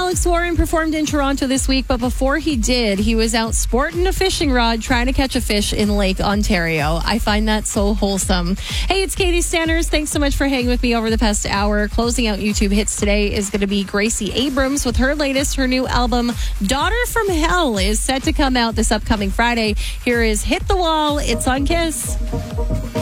Alex Warren performed in Toronto this week, but before he did, he was out sporting a fishing rod trying to catch a fish in Lake Ontario. I find that so wholesome. Hey, it's Katie Stanners. Thanks so much for hanging with me over the past hour. Closing out YouTube hits today is going to be Gracie Abrams with her new album, Daughter from Hell, is set to come out this upcoming Friday. Here is Hit the Wall. It's on Kiss.